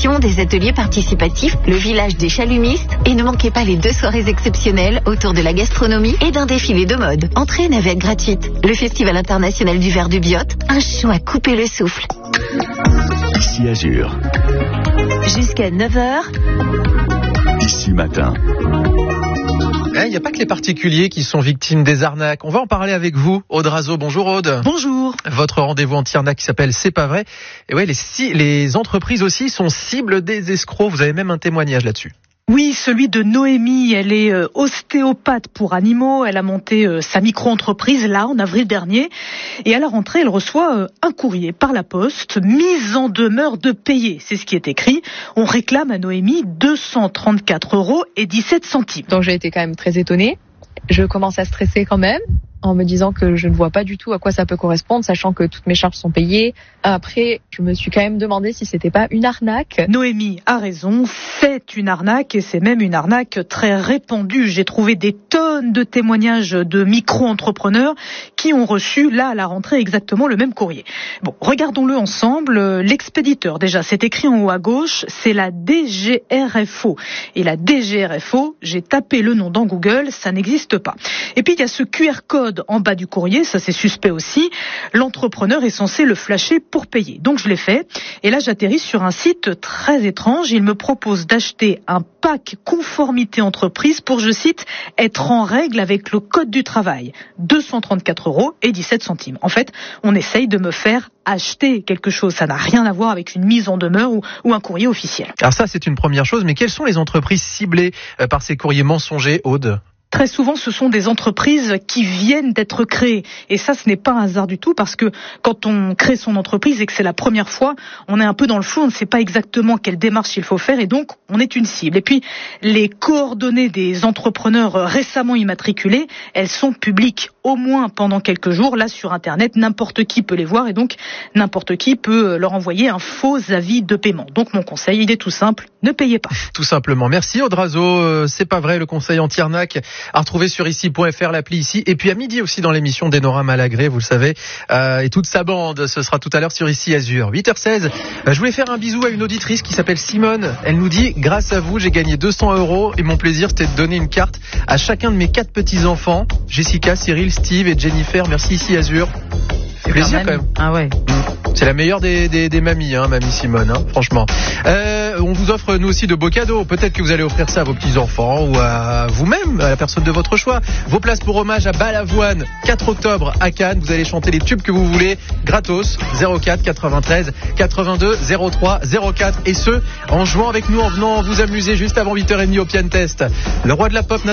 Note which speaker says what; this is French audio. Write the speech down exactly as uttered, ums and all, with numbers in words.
Speaker 1: d'exposition, des ateliers participatifs, le village des chalumistes et ne manquez pas les deux soirées exceptionnelles autour de la gastronomie et d'un défilé de mode. Entrée navette gratuite. Le Festival international du verre du Biote, un show à couper le souffle.
Speaker 2: Ici Azur.
Speaker 1: Jusqu'à neuf heures.
Speaker 2: Ici Matin.
Speaker 3: Il n'y a pas que les particuliers qui sont victimes des arnaques. On va en parler avec vous, Aude Razo. Bonjour Aude.
Speaker 4: Bonjour. Votre
Speaker 3: rendez-vous anti-arnaque qui s'appelle C'est pas vrai. Et ouais, les, les entreprises aussi sont cibles des escrocs. Vous avez même un témoignage là-dessus.
Speaker 4: Oui, celui de Noémie. Elle est euh, ostéopathe pour animaux. Elle a monté euh, sa micro-entreprise là en avril dernier. Et à la rentrée, elle reçoit euh, un courrier par la poste, mise en demeure de payer. C'est ce qui est écrit. On réclame à Noémie deux cent trente-quatre euros et dix-sept centimes.
Speaker 5: Donc j'ai été quand même très étonnée. Je commence à stresser quand même, en me disant que je ne vois pas du tout à quoi ça peut correspondre, sachant que toutes mes charges sont payées. Après, je me suis quand même demandé si c'était pas une arnaque.
Speaker 4: Noémie a raison, c'est une arnaque et c'est même une arnaque très répandue. J'ai trouvé des tonnes de témoignages de micro-entrepreneurs qui ont reçu, là, à la rentrée, exactement le même courrier. Bon, regardons-le ensemble. L'expéditeur, déjà, c'est écrit en haut à gauche, c'est la D G R F O. Et la D G R F O, j'ai tapé le nom dans Google, ça n'existe pas. Et puis, il y a ce Q R code en bas du courrier, ça c'est suspect aussi. L'entrepreneur est censé le flasher pour payer. Donc je l'ai fait. Et là j'atterris sur un site très étrange. Il me propose d'acheter un pack conformité entreprise pour, je cite, être en règle avec le code du travail. deux cent trente-quatre euros et dix-sept centimes. En fait, on essaye de me faire acheter quelque chose. Ça n'a rien à voir avec une mise en demeure ou, ou un courrier officiel.
Speaker 3: Alors ça c'est une première chose, mais quelles sont les entreprises ciblées par ces courriers mensongers, Aude ?
Speaker 4: Très souvent, ce sont des entreprises qui viennent d'être créées. Et ça, ce n'est pas un hasard du tout parce que quand on crée son entreprise et que c'est la première fois, on est un peu dans le flou, on ne sait pas exactement quelle démarche il faut faire et donc on est une cible. Et puis, les coordonnées des entrepreneurs récemment immatriculés, elles sont publiques au moins pendant quelques jours. Là, sur Internet, n'importe qui peut les voir et donc n'importe qui peut leur envoyer un faux avis de paiement. Donc, mon conseil, il est tout simple, ne payez pas.
Speaker 3: Tout simplement. Merci Aude Razo. Euh, c'est pas vrai, le conseil anti-arnaque à retrouver sur ici point f r, l'appli ici. Et puis à midi aussi dans l'émission d'Enora Malagré, vous le savez. Euh, et toute sa bande, ce sera tout à l'heure sur ici Azur. huit heures seize. Euh, je voulais faire un bisou à une auditrice qui s'appelle Simone. Elle nous dit, grâce à vous, j'ai gagné deux cents euros et mon plaisir c'était de donner une carte à chacun de mes quatre petits-enfants. Jessica, Cyril, Steve et Jennifer. Merci ici Azur. C'est plaisir quand même.
Speaker 4: quand même. Ah ouais.
Speaker 3: C'est la meilleure des, des, des mamies, hein, mamie Simone, hein, franchement. Euh, on vous offre nous aussi de beaux cadeaux. Peut-être que vous allez offrir ça à vos petits-enfants ou à vous-même, à la personne de votre choix. Vos places pour hommage à Balavoine, quatre octobre à Cannes. Vous allez chanter les tubes que vous voulez, gratos, zéro quatre quatre-vingt-treize quatre-vingt-deux zéro trois zéro quatre. Et ce, en jouant avec nous, en venant vous amuser juste avant huit heures trente au Pian Test. Le roi de la pop